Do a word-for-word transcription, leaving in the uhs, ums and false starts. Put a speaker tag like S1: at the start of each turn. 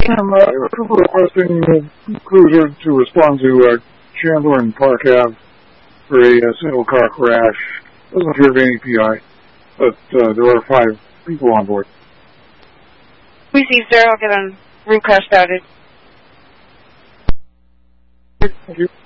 S1: Um, uh, we're requesting uh, cruiser to respond to uh, Chandler and Park Ave for a uh, single car crash. Doesn't appear to be any P I, but uh, there are five people on board.
S2: Received, sir. I'll get on route crash started.
S1: Thank you.